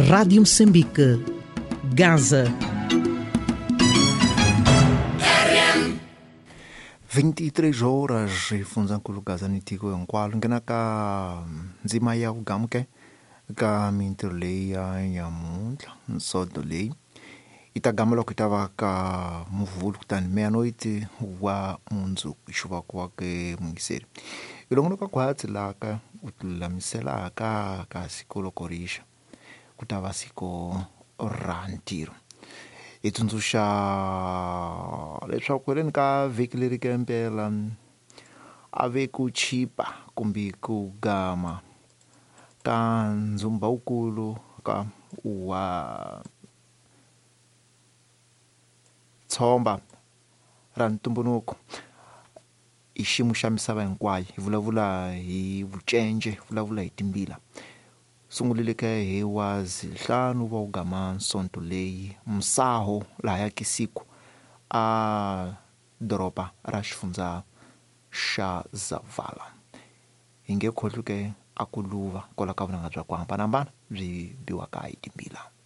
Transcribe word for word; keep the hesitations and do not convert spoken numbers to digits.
Rádio Moçambique, Gaza. vinte e três horas ifunzankulu Gaza nitiko hinkwalo nghena ka ndzima ya vugamuke ka mintirho leyi ya nyamuntlha nsoto leyi yi ta gama loko yi ta va ka muvhulu kutani meya-noite wa mundzuku xivaku wa ke mungiseri yi longono ka khwatsi laka u tilulamiselaka ka siku loko rixa ku ta va siku ra ntirho hi tsundzuxa leswaku heleni ka vhiki leri kempela a ve ku chipa kumbe ku gama ka ndzumba wukulu ka wa tshomba ra ntumbuluko hi xiyimo xa misava hinkwayo hi vulavula hi vucence vulavula hi timbila sungulile ka hi wa zilhlanu va ugama nsonto leyi msaho laha ya kisiku a doroba ra xifundza xa Zavala hi nge khohluke a ku luva kola ka vunanga bya ku hambanahambana byi biwaka hi timbila.